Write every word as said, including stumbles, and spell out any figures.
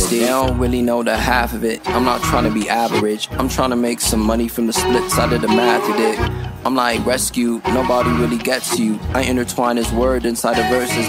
They don't really know the half of it. I'm not trying to be average. I'm trying to make some money from the split side of the math you did. I'm like rescue, nobody really gets you. I intertwine his word inside the verses.